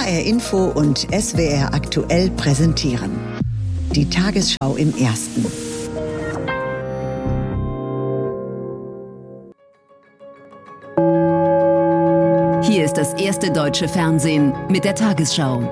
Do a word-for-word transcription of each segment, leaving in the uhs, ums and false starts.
H R Info und S W R aktuell präsentieren. Die Tagesschau im Ersten. Hier ist das erste deutsche Fernsehen mit der Tagesschau.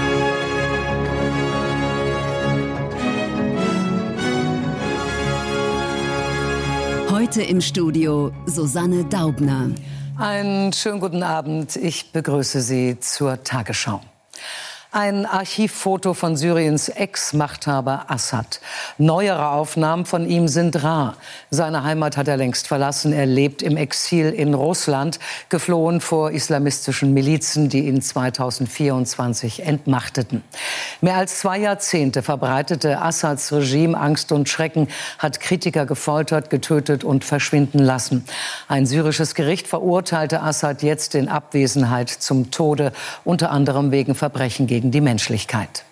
Heute im Studio Susanne Daubner. Einen schönen guten Abend. Ich begrüße Sie zur Tagesschau. Ein Archivfoto von Syriens Ex-Machthaber Assad. Neuere Aufnahmen von ihm sind rar. Seine Heimat hat er längst verlassen. Er lebt im Exil in Russland, geflohen vor islamistischen Milizen, die ihn zweitausendvierundzwanzig entmachteten. Mehr als zwei Jahrzehnte verbreitete Assads Regime Angst und Schrecken, hat Kritiker gefoltert, getötet und verschwinden lassen. Ein syrisches Gericht verurteilte Assad jetzt in Abwesenheit zum Tode, unter anderem wegen Verbrechen gegen die Menschlichkeit.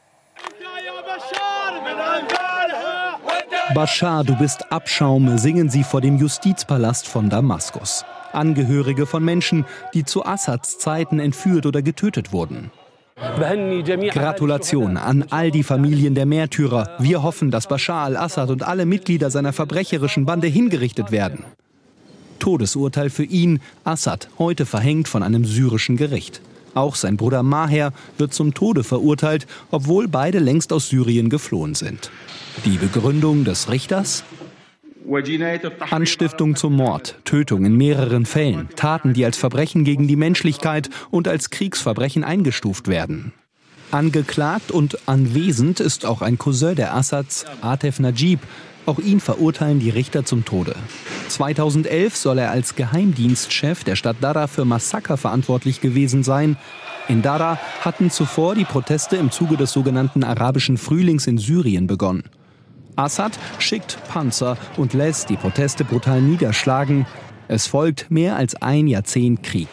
Bashar, du bist Abschaum, singen sie vor dem Justizpalast von Damaskus. Angehörige von Menschen, die zu Assads Zeiten entführt oder getötet wurden. Gratulation an all die Familien der Märtyrer. Wir hoffen, dass Bashar al-Assad und alle Mitglieder seiner verbrecherischen Bande hingerichtet werden. Todesurteil für ihn, Assad, heute verhängt von einem syrischen Gericht. Auch sein Bruder Maher wird zum Tode verurteilt, obwohl beide längst aus Syrien geflohen sind. Die Begründung des Richters? Anstiftung zum Mord, Tötung in mehreren Fällen, Taten, die als Verbrechen gegen die Menschlichkeit und als Kriegsverbrechen eingestuft werden. Angeklagt und anwesend ist auch ein Cousin der Assads, Atef Najib. Auch ihn verurteilen die Richter zum Tode. zweitausendelf soll er als Geheimdienstchef der Stadt Dara für Massaker verantwortlich gewesen sein. In Dara hatten zuvor die Proteste im Zuge des sogenannten arabischen Frühlings in Syrien begonnen. Assad schickt Panzer und lässt die Proteste brutal niederschlagen. Es folgt mehr als ein Jahrzehnt Krieg.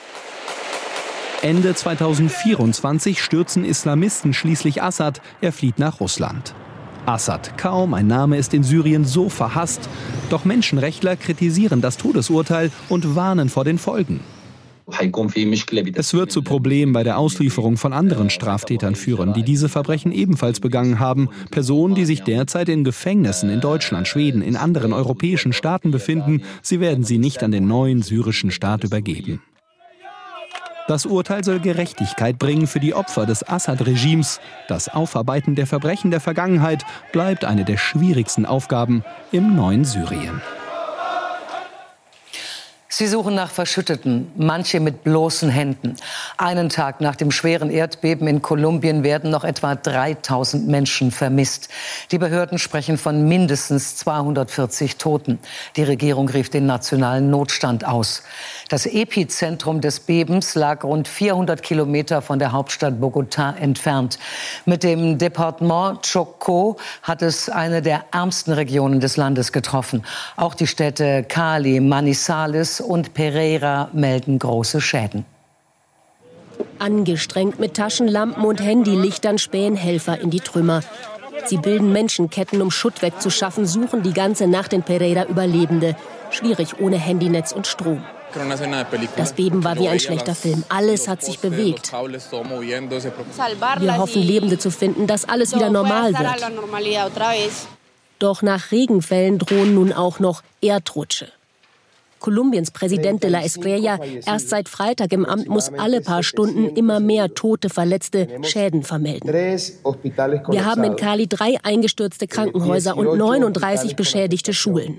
Ende zweitausendvierundzwanzig stürzen Islamisten schließlich Assad. Er flieht nach Russland. Assad, kaum ein Name ist in Syrien so verhasst. Doch Menschenrechtler kritisieren das Todesurteil und warnen vor den Folgen. Es wird zu Problemen bei der Auslieferung von anderen Straftätern führen, die diese Verbrechen ebenfalls begangen haben. Personen, die sich derzeit in Gefängnissen in Deutschland, Schweden, in anderen europäischen Staaten befinden. Sie werden sie nicht an den neuen syrischen Staat übergeben. Das Urteil soll Gerechtigkeit bringen für die Opfer des Assad-Regimes. Das Aufarbeiten der Verbrechen der Vergangenheit bleibt eine der schwierigsten Aufgaben im neuen Syrien. Sie suchen nach Verschütteten, manche mit bloßen Händen. Einen Tag nach dem schweren Erdbeben in Kolumbien werden noch etwa dreitausend Menschen vermisst. Die Behörden sprechen von mindestens zweihundertvierzig Toten. Die Regierung rief den nationalen Notstand aus. Das Epizentrum des Bebens lag rund vierhundert Kilometer von der Hauptstadt Bogotá entfernt. Mit dem Departement Chocó hat es eine der ärmsten Regionen des Landes getroffen. Auch die Städte Cali, Manizales und Pereira melden große Schäden. Angestrengt mit Taschenlampen und Handylichtern spähen Helfer in die Trümmer. Sie bilden Menschenketten, um Schutt wegzuschaffen, suchen die ganze Nacht in Pereira Überlebende. Schwierig ohne Handynetz und Strom. Das Beben war wie ein schlechter Film. Alles hat sich bewegt. Wir hoffen, Lebende zu finden, dass alles wieder normal wird. Doch nach Regenfällen drohen nun auch noch Erdrutsche. Kolumbiens Präsident de la Espriella, erst seit Freitag im Amt, muss alle paar Stunden immer mehr Tote, Verletzte, Schäden vermelden. Wir haben in Cali drei eingestürzte Krankenhäuser und neununddreißig beschädigte Schulen.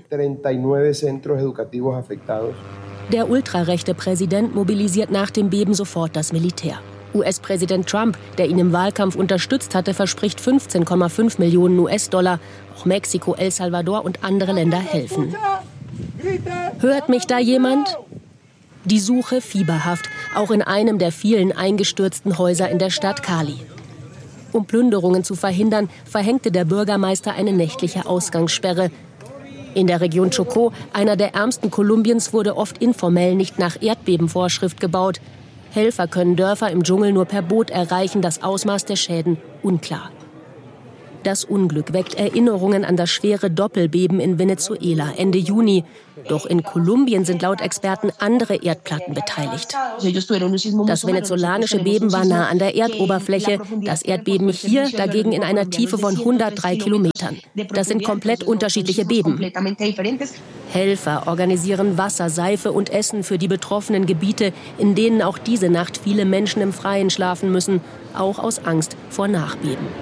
Der ultrarechte Präsident mobilisiert nach dem Beben sofort das Militär. U S-Präsident Trump, der ihn im Wahlkampf unterstützt hatte, verspricht fünfzehn Komma fünf Millionen U S-Dollar. Auch Mexiko, El Salvador und andere Länder helfen. Hört mich da jemand? Die Suche fieberhaft, auch in einem der vielen eingestürzten Häuser in der Stadt Cali. Um Plünderungen zu verhindern, verhängte der Bürgermeister eine nächtliche Ausgangssperre. In der Region Chocó, einer der ärmsten Kolumbiens, wurde oft informell nicht nach Erdbebenvorschrift gebaut. Helfer können Dörfer im Dschungel nur per Boot erreichen, das Ausmaß der Schäden unklar. Das Unglück weckt Erinnerungen an das schwere Doppelbeben in Venezuela Ende Juni. Doch in Kolumbien sind laut Experten andere Erdplatten beteiligt. Das venezolanische Beben war nah an der Erdoberfläche, das Erdbeben hier dagegen in einer Tiefe von hundertdrei Kilometern. Das sind komplett unterschiedliche Beben. Helfer organisieren Wasser, Seife und Essen für die betroffenen Gebiete, in denen auch diese Nacht viele Menschen im Freien schlafen müssen, auch aus Angst vor Nachbeben.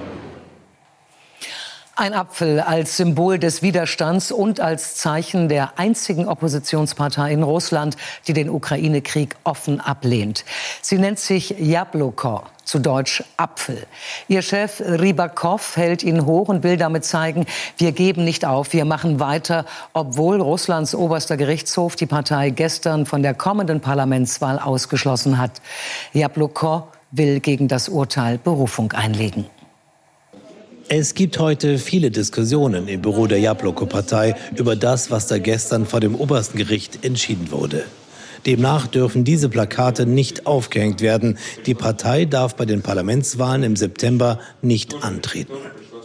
Ein Apfel als Symbol des Widerstands und als Zeichen der einzigen Oppositionspartei in Russland, die den Ukraine-Krieg offen ablehnt. Sie nennt sich Jabloko, zu Deutsch Apfel. Ihr Chef Rybakov hält ihn hoch und will damit zeigen, wir geben nicht auf, wir machen weiter, obwohl Russlands oberster Gerichtshof die Partei gestern von der kommenden Parlamentswahl ausgeschlossen hat. Jabloko will gegen das Urteil Berufung einlegen. Es gibt heute viele Diskussionen im Büro der Jabloko-Partei über das, was da gestern vor dem obersten Gericht entschieden wurde. Demnach dürfen diese Plakate nicht aufgehängt werden. Die Partei darf bei den Parlamentswahlen im September nicht antreten.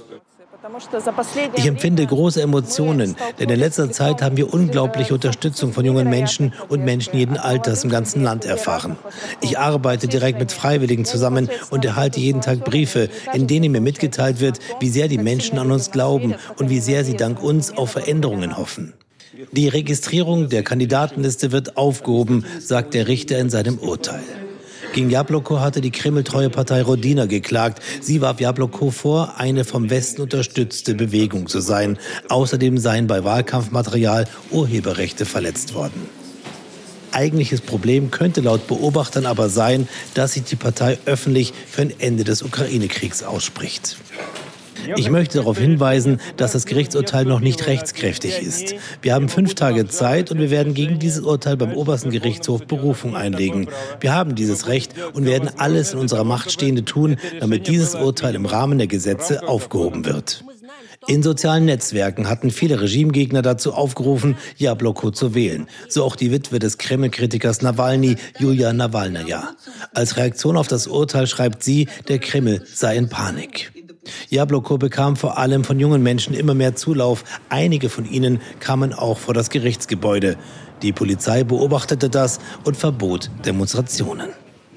Ich empfinde große Emotionen, denn in letzter Zeit haben wir unglaubliche Unterstützung von jungen Menschen und Menschen jeden Alters im ganzen Land erfahren. Ich arbeite direkt mit Freiwilligen zusammen und erhalte jeden Tag Briefe, in denen mir mitgeteilt wird, wie sehr die Menschen an uns glauben und wie sehr sie dank uns auf Veränderungen hoffen. Die Registrierung der Kandidatenliste wird aufgehoben, sagt der Richter in seinem Urteil. Gegen Jabloko hatte die kremltreue Partei Rodina geklagt. Sie warf Jabloko vor, eine vom Westen unterstützte Bewegung zu sein. Außerdem seien bei Wahlkampfmaterial Urheberrechte verletzt worden. Eigentliches Problem könnte laut Beobachtern aber sein, dass sich die Partei öffentlich für ein Ende des Ukraine-Kriegs ausspricht. Ich möchte darauf hinweisen, dass das Gerichtsurteil noch nicht rechtskräftig ist. Wir haben fünf Tage Zeit und wir werden gegen dieses Urteil beim obersten Gerichtshof Berufung einlegen. Wir haben dieses Recht und werden alles in unserer Macht Stehende tun, damit dieses Urteil im Rahmen der Gesetze aufgehoben wird. In sozialen Netzwerken hatten viele Regimegegner dazu aufgerufen, Jabloko zu wählen. So auch die Witwe des Kreml-Kritikers Nawalny, Julia Nawalnaja. Als Reaktion auf das Urteil schreibt sie, der Kreml sei in Panik. Jabloko bekam vor allem von jungen Menschen immer mehr Zulauf. Einige von ihnen kamen auch vor das Gerichtsgebäude. Die Polizei beobachtete das und verbot Demonstrationen.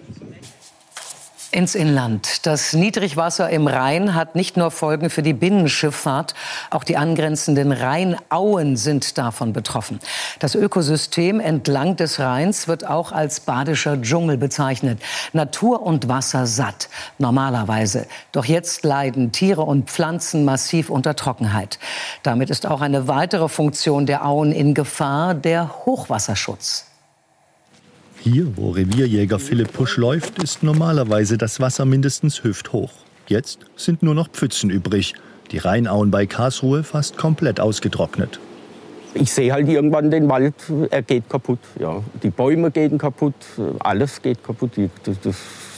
Ins Inland. Das Niedrigwasser im Rhein hat nicht nur Folgen für die Binnenschifffahrt, auch die angrenzenden Rheinauen sind davon betroffen. Das Ökosystem entlang des Rheins wird auch als badischer Dschungel bezeichnet. Natur und Wasser satt, normalerweise. Doch jetzt leiden Tiere und Pflanzen massiv unter Trockenheit. Damit ist auch eine weitere Funktion der Auen in Gefahr, der Hochwasserschutz. Hier, wo Revierjäger Philipp Pusch läuft, ist normalerweise das Wasser mindestens hüfthoch. Jetzt sind nur noch Pfützen übrig. Die Rheinauen bei Karlsruhe fast komplett ausgetrocknet. Ich sehe halt irgendwann den Wald, er geht kaputt. Ja. Die Bäume gehen kaputt, alles geht kaputt. Das, das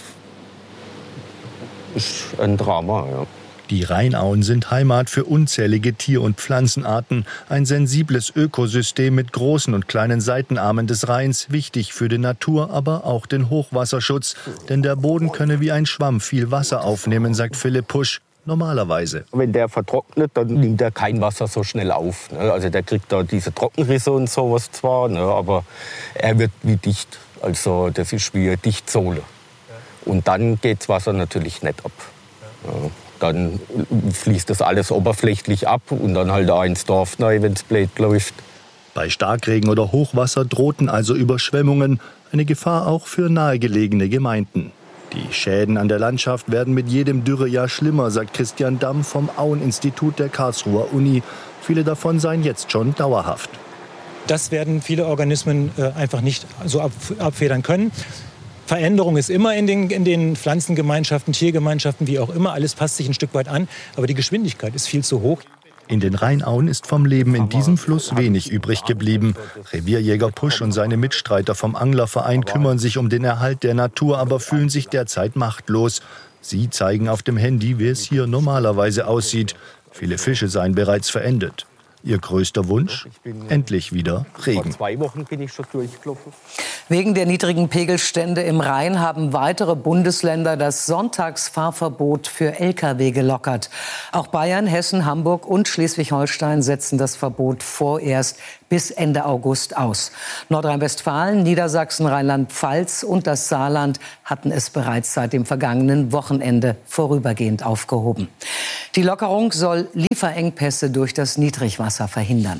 ist ein Drama, ja. Die Rheinauen sind Heimat für unzählige Tier- und Pflanzenarten. Ein sensibles Ökosystem mit großen und kleinen Seitenarmen des Rheins. Wichtig für die Natur, aber auch den Hochwasserschutz. Denn der Boden könne wie ein Schwamm viel Wasser aufnehmen, sagt Philipp Pusch. Normalerweise. Wenn der vertrocknet, dann nimmt er kein Wasser so schnell auf. Also der kriegt da diese Trockenrisse und sowas zwar, aber er wird wie dicht. Also das ist wie eine Dichtsohle. Und dann geht das Wasser natürlich nicht ab. Ja. Dann fließt das alles oberflächlich ab und dann halt auch ins Dorf rein, wenn es blöd läuft. Bei Starkregen oder Hochwasser drohten also Überschwemmungen, eine Gefahr auch für nahegelegene Gemeinden. Die Schäden an der Landschaft werden mit jedem Dürrejahr schlimmer, sagt Christian Damm vom Aueninstitut der Karlsruher Uni. Viele davon seien jetzt schon dauerhaft. Das werden viele Organismen äh, einfach nicht so ab, abfedern können. Veränderung ist immer in den, in den Pflanzengemeinschaften, Tiergemeinschaften, wie auch immer. Alles passt sich ein Stück weit an, aber die Geschwindigkeit ist viel zu hoch. In den Rheinauen ist vom Leben in diesem Fluss wenig übrig geblieben. Revierjäger Pusch und seine Mitstreiter vom Anglerverein kümmern sich um den Erhalt der Natur, aber fühlen sich derzeit machtlos. Sie zeigen auf dem Handy, wie es hier normalerweise aussieht. Viele Fische seien bereits verendet. Ihr größter Wunsch? Endlich wieder Regen. Vor zwei Wochen bin ich schon durchgelaufen. Wegen der niedrigen Pegelstände im Rhein haben weitere Bundesländer das Sonntagsfahrverbot für L K W gelockert. Auch Bayern, Hessen, Hamburg und Schleswig-Holstein setzen das Verbot vorerst bis Ende August aus. Nordrhein-Westfalen, Niedersachsen, Rheinland-Pfalz und das Saarland hatten es bereits seit dem vergangenen Wochenende vorübergehend aufgehoben. Die Lockerung soll Lieferengpässe durch das Niedrigwasser verhindern.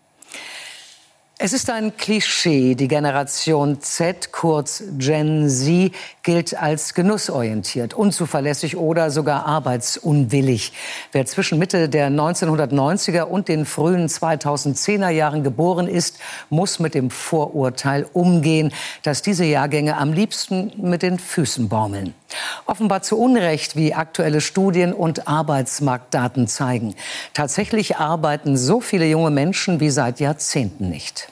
Es ist ein Klischee. Die Generation Z, kurz Gen Z, gilt als genussorientiert, unzuverlässig oder sogar arbeitsunwillig. Wer zwischen Mitte der neunzehnhundertneunziger und den frühen zweitausendzehner Jahren geboren ist, muss mit dem Vorurteil umgehen, dass diese Jahrgänge am liebsten mit den Füßen baumeln. Offenbar zu Unrecht, wie aktuelle Studien und Arbeitsmarktdaten zeigen. Tatsächlich arbeiten so viele junge Menschen wie seit Jahrzehnten nicht.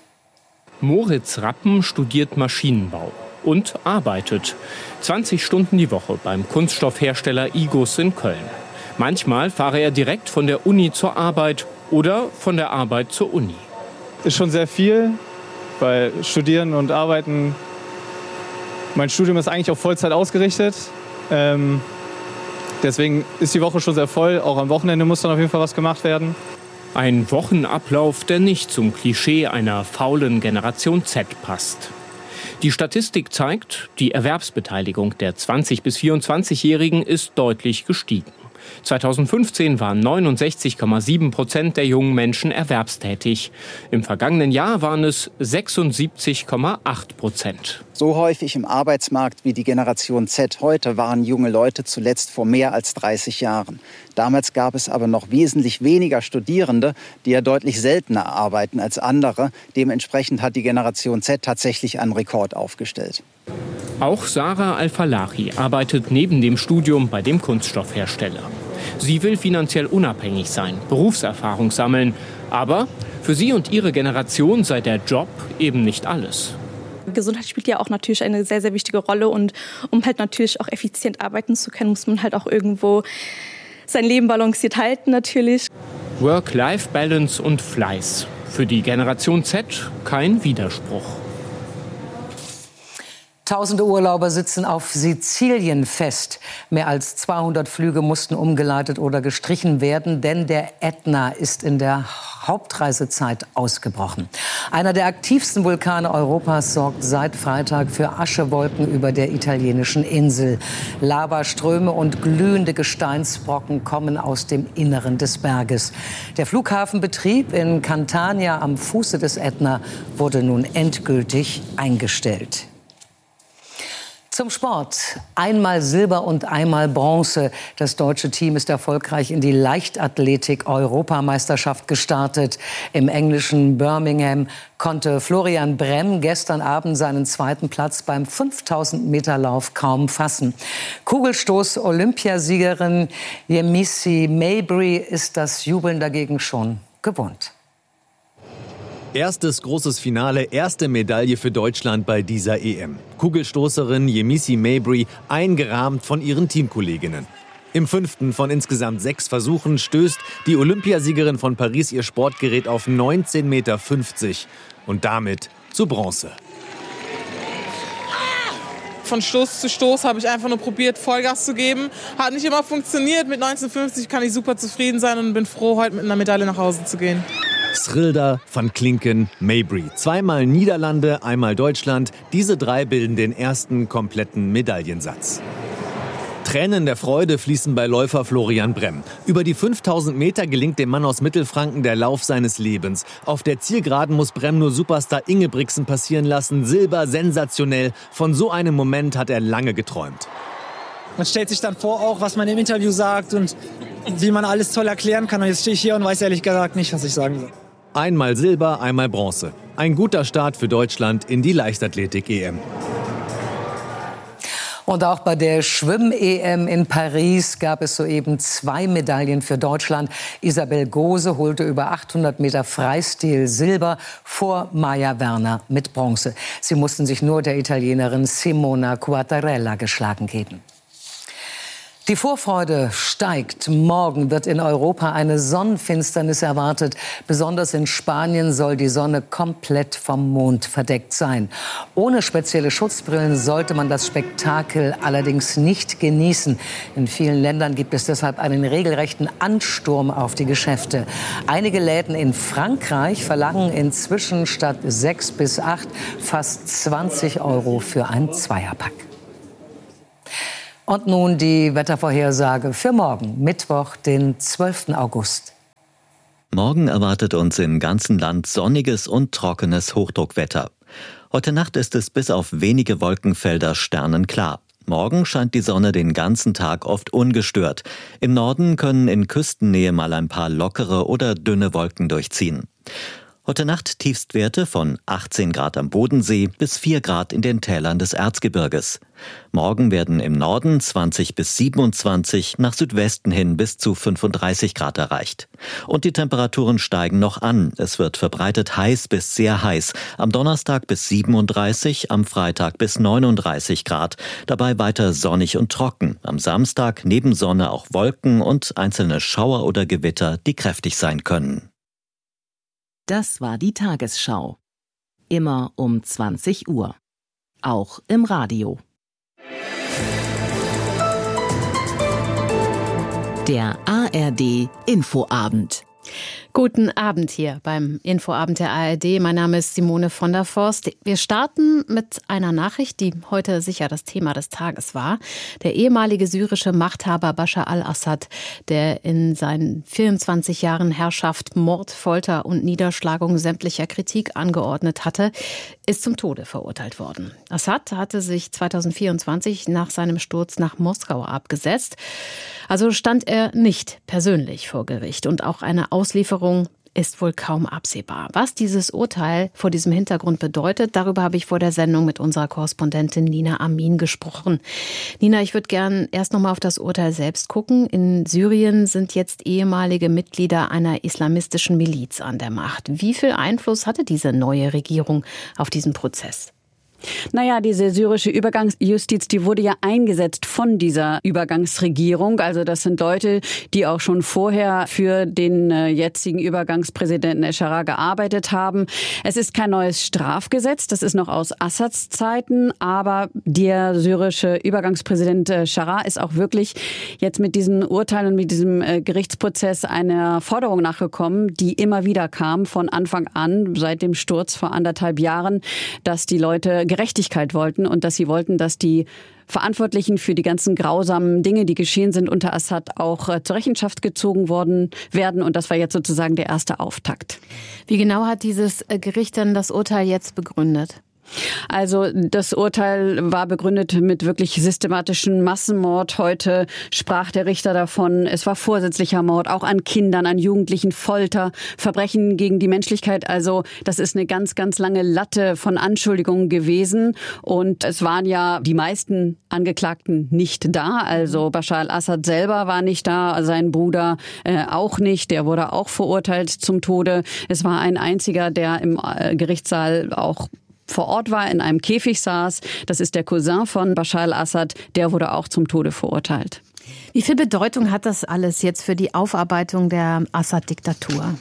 Moritz Rappen studiert Maschinenbau und arbeitet zwanzig Stunden die Woche beim Kunststoffhersteller Igus in Köln. Manchmal fahre er direkt von der Uni zur Arbeit oder von der Arbeit zur Uni. Ist schon sehr viel, weil Studieren und Arbeiten, mein Studium ist eigentlich auf Vollzeit ausgerichtet. Ähm, deswegen ist die Woche schon sehr voll. Auch am Wochenende muss dann auf jeden Fall was gemacht werden. Ein Wochenablauf, der nicht zum Klischee einer faulen Generation Z passt. Die Statistik zeigt, die Erwerbsbeteiligung der zwanzig- bis vierundzwanzigjährigen ist deutlich gestiegen. zweitausendfünfzehn waren neunundsechzig Komma sieben Prozent der jungen Menschen erwerbstätig. Im vergangenen Jahr waren es sechsundsiebzig Komma acht Prozent. So häufig im Arbeitsmarkt wie die Generation Z heute waren junge Leute zuletzt vor mehr als dreißig Jahren. Damals gab es aber noch wesentlich weniger Studierende, die ja deutlich seltener arbeiten als andere. Dementsprechend hat die Generation Z tatsächlich einen Rekord aufgestellt. Auch Sarah Al-Falahi arbeitet neben dem Studium bei dem Kunststoffhersteller. Sie will finanziell unabhängig sein, Berufserfahrung sammeln. Aber für sie und ihre Generation sei der Job eben nicht alles. Gesundheit spielt ja auch natürlich eine sehr, sehr wichtige Rolle. Und um halt natürlich auch effizient arbeiten zu können, muss man halt auch irgendwo sein Leben balanciert halten natürlich. Work-Life-Balance und Fleiß. Für die Generation Z kein Widerspruch. Tausende Urlauber sitzen auf Sizilien fest. Mehr als zweihundert Flüge mussten umgeleitet oder gestrichen werden, denn der Ätna ist in der Hauptreisezeit ausgebrochen. Einer der aktivsten Vulkane Europas sorgt seit Freitag für Aschewolken über der italienischen Insel. Lavaströme und glühende Gesteinsbrocken kommen aus dem Inneren des Berges. Der Flughafenbetrieb in Catania am Fuße des Ätna wurde nun endgültig eingestellt. Zum Sport. Einmal Silber und einmal Bronze. Das deutsche Team ist erfolgreich in die Leichtathletik-Europameisterschaft gestartet. Im englischen Birmingham konnte Florian Bremm gestern Abend seinen zweiten Platz beim fünftausend Meter Lauf kaum fassen. Kugelstoß-Olympiasiegerin Yemisi Mabry ist das Jubeln dagegen schon gewohnt. Erstes großes Finale, erste Medaille für Deutschland bei dieser E M. Kugelstoßerin Yemisi Mabry eingerahmt von ihren Teamkolleginnen. Im fünften von insgesamt sechs Versuchen stößt die Olympiasiegerin von Paris ihr Sportgerät auf neunzehn Komma fünfzig Meter und damit zu Bronze. Von Stoß zu Stoß habe ich einfach nur probiert, Vollgas zu geben. Hat nicht immer funktioniert. Mit neunzehn Komma fünfzig kann ich super zufrieden sein und bin froh, heute mit einer Medaille nach Hause zu gehen. Schrilder, van Klinken, Mabry. Zweimal Niederlande, einmal Deutschland. Diese drei bilden den ersten kompletten Medaillensatz. Tränen der Freude fließen bei Läufer Florian Bremm. Über die fünftausend Meter gelingt dem Mann aus Mittelfranken der Lauf seines Lebens. Auf der Zielgeraden muss Bremm nur Superstar Ingebrigtsen passieren lassen. Silber, sensationell. Von so einem Moment hat er lange geträumt. Man stellt sich dann vor, auch was man im Interview sagt und wie man alles toll erklären kann. Und jetzt stehe ich hier und weiß ehrlich gesagt nicht, was ich sagen soll. Einmal Silber, einmal Bronze. Ein guter Start für Deutschland in die Leichtathletik-E M. Und auch bei der Schwimm-E M in Paris gab es soeben zwei Medaillen für Deutschland. Isabel Gose holte über achthundert Meter Freistil Silber vor Maja Werner mit Bronze. Sie mussten sich nur der Italienerin Simona Quattarella geschlagen geben. Die Vorfreude steigt. Morgen wird in Europa eine Sonnenfinsternis erwartet. Besonders in Spanien soll die Sonne komplett vom Mond verdeckt sein. Ohne spezielle Schutzbrillen sollte man das Spektakel allerdings nicht genießen. In vielen Ländern gibt es deshalb einen regelrechten Ansturm auf die Geschäfte. Einige Läden in Frankreich verlangen inzwischen statt sechs bis acht fast zwanzig Euro für ein Zweierpack. Und nun die Wettervorhersage für morgen, Mittwoch, den zwölften August. Morgen erwartet uns im ganzen Land sonniges und trockenes Hochdruckwetter. Heute Nacht ist es bis auf wenige Wolkenfelder sternenklar. Morgen scheint die Sonne den ganzen Tag oft ungestört. Im Norden können in Küstennähe mal ein paar lockere oder dünne Wolken durchziehen. Heute Nacht Tiefstwerte von achtzehn Grad am Bodensee bis vier Grad in den Tälern des Erzgebirges. Morgen werden im Norden zwanzig bis siebenundzwanzig, nach Südwesten hin bis zu fünfunddreißig Grad erreicht. Und die Temperaturen steigen noch an. Es wird verbreitet heiß bis sehr heiß. Am Donnerstag bis siebenunddreißig, am Freitag bis neununddreißig Grad. Dabei weiter sonnig und trocken. Am Samstag neben Sonne auch Wolken und einzelne Schauer oder Gewitter, die kräftig sein können. Das war die Tagesschau. Immer um zwanzig Uhr. Auch im Radio. Der A R D Infoabend. Guten Abend hier beim Infoabend der A R D. Mein Name ist Simone von der Forst. Wir starten mit einer Nachricht, die heute sicher das Thema des Tages war. Der ehemalige syrische Machthaber Bashar al-Assad, der in seinen vierundzwanzig Jahren Herrschaft Mord, Folter und Niederschlagung sämtlicher Kritik angeordnet hatte, ist zum Tode verurteilt worden. Assad hatte sich zweitausendvierundzwanzig nach seinem Sturz nach Moskau abgesetzt. Also stand er nicht persönlich vor Gericht und auch eine Auslieferung ist wohl kaum absehbar. Was dieses Urteil vor diesem Hintergrund bedeutet, darüber habe ich vor der Sendung mit unserer Korrespondentin Nina Amin gesprochen. Nina, ich würde gern erst noch mal auf das Urteil selbst gucken. In Syrien sind jetzt ehemalige Mitglieder einer islamistischen Miliz an der Macht. Wie viel Einfluss hatte diese neue Regierung auf diesen Prozess? Naja, diese syrische Übergangsjustiz, die wurde ja eingesetzt von dieser Übergangsregierung. Also das sind Leute, die auch schon vorher für den jetzigen Übergangspräsidenten Eschara gearbeitet haben. Es ist kein neues Strafgesetz, das ist noch aus Assads Zeiten. Aber der syrische Übergangspräsident Eschara ist auch wirklich jetzt mit diesen Urteilen und mit diesem Gerichtsprozess einer Forderung nachgekommen, die immer wieder kam von Anfang an, seit dem Sturz vor anderthalb Jahren, dass die Leute Gerechtigkeit wollten und dass sie wollten, dass die Verantwortlichen für die ganzen grausamen Dinge, die geschehen sind unter Assad, auch zur Rechenschaft gezogen worden werden. Und das war jetzt sozusagen der erste Auftakt. Wie genau hat dieses Gericht denn das Urteil jetzt begründet? Also das Urteil war begründet mit wirklich systematischen Massenmord. Heute sprach der Richter davon, es war vorsätzlicher Mord, auch an Kindern, an Jugendlichen, Folter, Verbrechen gegen die Menschlichkeit. Also das ist eine ganz, ganz lange Latte von Anschuldigungen gewesen. Und es waren ja die meisten Angeklagten nicht da. Also Bashar al-Assad selber war nicht da, sein Bruder äh, auch nicht. Der wurde auch verurteilt zum Tode. Es war ein einziger, der im äh, Gerichtssaal auch vor Ort war, in einem Käfig saß. Das ist der Cousin von Bashar al-Assad. Der wurde auch zum Tode verurteilt. Wie viel Bedeutung hat das alles jetzt für die Aufarbeitung der Assad-Diktatur?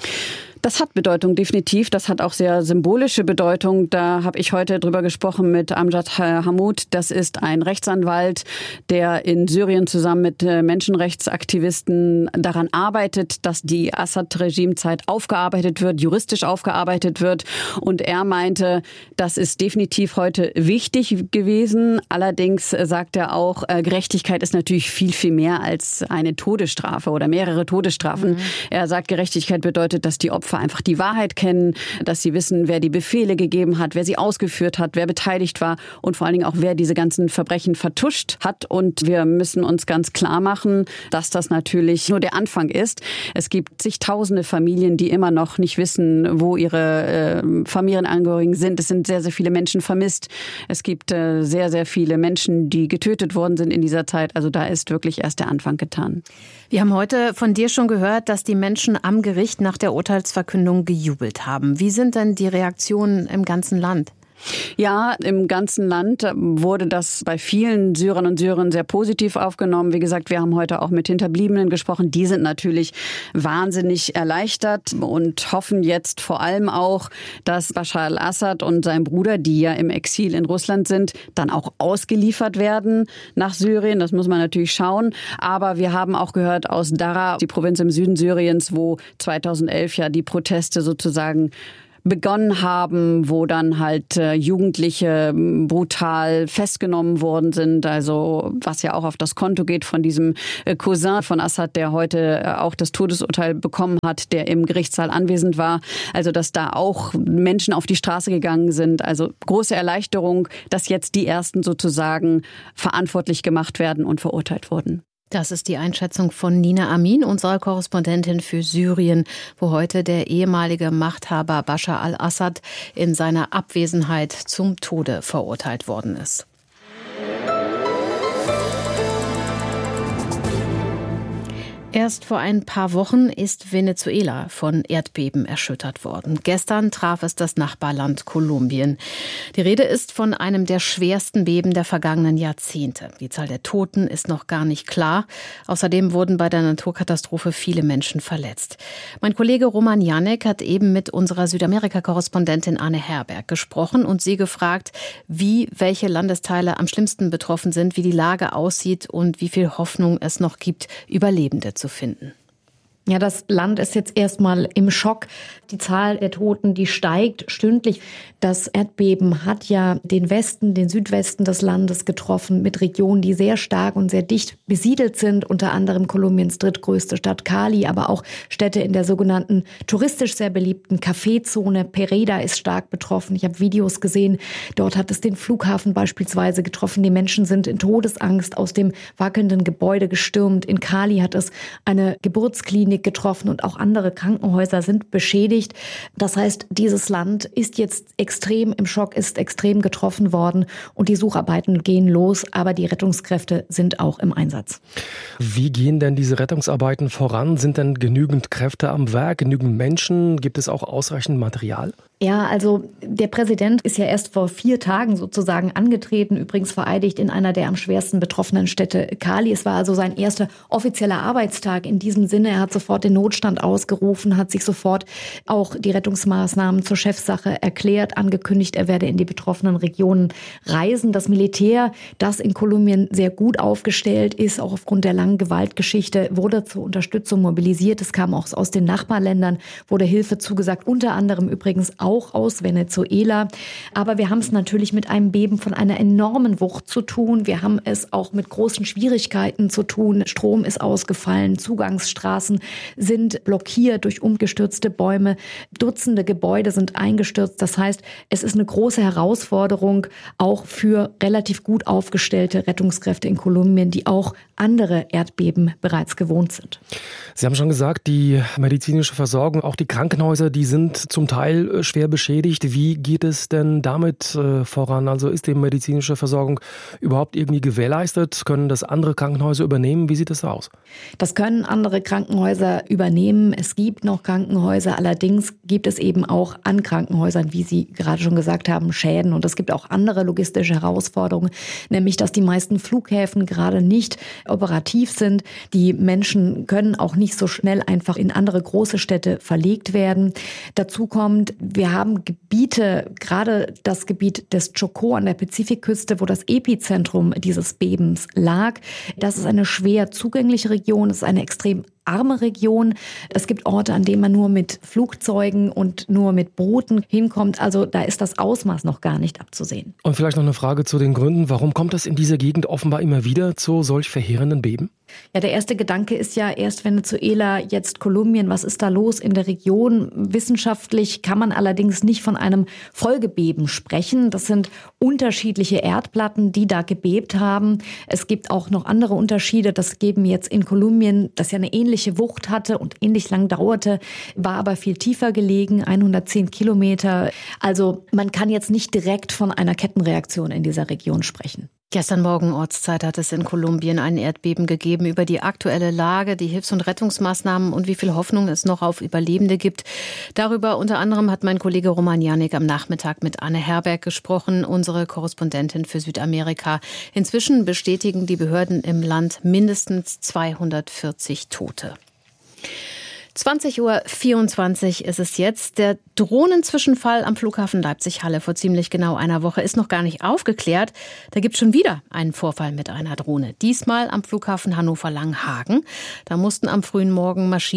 Das hat Bedeutung, definitiv. Das hat auch sehr symbolische Bedeutung. Da habe ich heute drüber gesprochen mit Amjad Hammoud. Das ist ein Rechtsanwalt, der in Syrien zusammen mit Menschenrechtsaktivisten daran arbeitet, dass die Assad-Regimezeit aufgearbeitet wird, juristisch aufgearbeitet wird. Und er meinte, das ist definitiv heute wichtig gewesen. Allerdings sagt er auch, Gerechtigkeit ist natürlich viel, viel mehr als eine Todesstrafe oder mehrere Todesstrafen. Mhm. Er sagt, Gerechtigkeit bedeutet, dass die Opfer einfach die Wahrheit kennen, dass sie wissen, wer die Befehle gegeben hat, wer sie ausgeführt hat, wer beteiligt war und vor allen Dingen auch, wer diese ganzen Verbrechen vertuscht hat. Und wir müssen uns ganz klar machen, dass das natürlich nur der Anfang ist. Es gibt zigtausende Familien, die immer noch nicht wissen, wo ihre äh, Familienangehörigen sind. Es sind sehr, sehr viele Menschen vermisst. Es gibt äh, sehr, sehr viele Menschen, die getötet worden sind in dieser Zeit. Also da ist wirklich erst der Anfang getan. Wir haben heute von dir schon gehört, dass die Menschen am Gericht nach der Urteilsverkündung gejubelt haben. Wie sind denn die Reaktionen im ganzen Land? Ja, im ganzen Land wurde das bei vielen Syrern und Syrern sehr positiv aufgenommen. Wie gesagt, wir haben heute auch mit Hinterbliebenen gesprochen. Die sind natürlich wahnsinnig erleichtert und hoffen jetzt vor allem auch, dass Bashar al-Assad und sein Bruder, die ja im Exil in Russland sind, dann auch ausgeliefert werden nach Syrien. Das muss man natürlich schauen. Aber wir haben auch gehört aus Daraa, die Provinz im Süden Syriens, wo zweitausendelf ja die Proteste sozusagen begonnen haben, wo dann halt äh, Jugendliche brutal festgenommen worden sind, also was ja auch auf das Konto geht von diesem äh, Cousin von Assad, der heute äh, auch das Todesurteil bekommen hat, der im Gerichtssaal anwesend war, also dass da auch Menschen auf die Straße gegangen sind, also große Erleichterung, dass jetzt die Ersten sozusagen verantwortlich gemacht werden und verurteilt wurden. Das ist die Einschätzung von Nina Amin, unserer Korrespondentin für Syrien, wo heute der ehemalige Machthaber Bashar al-Assad in seiner Abwesenheit zum Tode verurteilt worden ist. Erst vor ein paar Wochen ist Venezuela von Erdbeben erschüttert worden. Gestern traf es das Nachbarland Kolumbien. Die Rede ist von einem der schwersten Beben der vergangenen Jahrzehnte. Die Zahl der Toten ist noch gar nicht klar. Außerdem wurden bei der Naturkatastrophe viele Menschen verletzt. Mein Kollege Roman Janek hat eben mit unserer Südamerika-Korrespondentin Anne Herberg gesprochen und sie gefragt, wie welche Landesteile am schlimmsten betroffen sind, wie die Lage aussieht und wie viel Hoffnung es noch gibt, Überlebende zu finden. Ja, das Land ist jetzt erstmal im Schock. Die Zahl der Toten, die steigt stündlich. Das Erdbeben hat ja den Westen, den Südwesten des Landes getroffen mit Regionen, die sehr stark und sehr dicht besiedelt sind. Unter anderem Kolumbiens drittgrößte Stadt Cali, aber auch Städte in der sogenannten touristisch sehr beliebten Café-Zone. Pereira ist stark betroffen. Ich habe Videos gesehen. Dort hat es den Flughafen beispielsweise getroffen. Die Menschen sind in Todesangst aus dem wackelnden Gebäude gestürmt. In Cali hat es eine Geburtsklinik getroffen und auch andere Krankenhäuser sind beschädigt. Das heißt, dieses Land ist jetzt extrem im Schock, ist extrem getroffen worden und die Sucharbeiten gehen los, aber die Rettungskräfte sind auch im Einsatz. Wie gehen denn diese Rettungsarbeiten voran? Sind denn genügend Kräfte am Werk, genügend Menschen? Gibt es auch ausreichend Material? Ja, also der Präsident ist ja erst vor vier Tagen sozusagen angetreten, übrigens vereidigt in einer der am schwersten betroffenen Städte Cali. Es war also sein erster offizieller Arbeitstag in diesem Sinne. Er hat sofort den Notstand ausgerufen, hat sich sofort auch die Rettungsmaßnahmen zur Chefsache erklärt, angekündigt, er werde in die betroffenen Regionen reisen. Das Militär, das in Kolumbien sehr gut aufgestellt ist, auch aufgrund der langen Gewaltgeschichte, wurde zur Unterstützung mobilisiert. Es kam auch aus den Nachbarländern, wurde Hilfe zugesagt, unter anderem übrigens auch aus Venezuela. Aber wir haben es natürlich mit einem Beben von einer enormen Wucht zu tun. Wir haben es auch mit großen Schwierigkeiten zu tun. Strom ist ausgefallen, Zugangsstraßen sind blockiert durch umgestürzte Bäume. Dutzende Gebäude sind eingestürzt. Das heißt, es ist eine große Herausforderung auch für relativ gut aufgestellte Rettungskräfte in Kolumbien, die auch andere Erdbeben bereits gewohnt sind. Sie haben schon gesagt, die medizinische Versorgung, auch die Krankenhäuser, die sind zum Teil schwer beschädigt. Wie geht es denn damit äh, voran? Also ist die medizinische Versorgung überhaupt irgendwie gewährleistet? Können das andere Krankenhäuser übernehmen? Wie sieht das aus? Das können andere Krankenhäuser übernehmen. Es gibt noch Krankenhäuser. Allerdings gibt es eben auch an Krankenhäusern, wie Sie gerade schon gesagt haben, Schäden. Und es gibt auch andere logistische Herausforderungen, nämlich dass die meisten Flughäfen gerade nicht operativ sind. Die Menschen können auch nicht so schnell einfach in andere große Städte verlegt werden. Dazu kommt, wir haben Gebiete, gerade das Gebiet des Chocó an der Pazifikküste, wo das Epizentrum dieses Bebens lag. Das ist eine schwer zugängliche Region, es ist eine extrem arme Region. Es gibt Orte, an denen man nur mit Flugzeugen und nur mit Booten hinkommt. Also da ist das Ausmaß noch gar nicht abzusehen. Und vielleicht noch eine Frage zu den Gründen. Warum kommt es in dieser Gegend offenbar immer wieder zu solch verheerenden Beben? Ja, der erste Gedanke ist ja erst Venezuela, jetzt Kolumbien. Was ist da los in der Region? Wissenschaftlich kann man allerdings nicht von einem Folgebeben sprechen. Das sind unterschiedliche Erdplatten, die da gebebt haben. Es gibt auch noch andere Unterschiede. Das Geben jetzt in Kolumbien, das ja eine ähnliche Wucht hatte und ähnlich lang dauerte, war aber viel tiefer gelegen, hundertzehn Kilometer. Also man kann jetzt nicht direkt von einer Kettenreaktion in dieser Region sprechen. Gestern Morgen Ortszeit hat es in Kolumbien ein Erdbeben gegeben. Über die aktuelle Lage, die Hilfs- und Rettungsmaßnahmen und wie viel Hoffnung es noch auf Überlebende gibt. Darüber unter anderem hat mein Kollege Roman Janik am Nachmittag mit Anne Herberg gesprochen, unsere Korrespondentin für Südamerika. Inzwischen bestätigen die Behörden im Land mindestens zweihundertvierzig Tote. zwanzig Uhr vierundzwanzig ist es jetzt. Der Drohnenzwischenfall am Flughafen Leipzig-Halle vor ziemlich genau einer Woche ist noch gar nicht aufgeklärt. Da gibt es schon wieder einen Vorfall mit einer Drohne. Diesmal am Flughafen Hannover-Langhagen. Da mussten am frühen Morgen Maschinen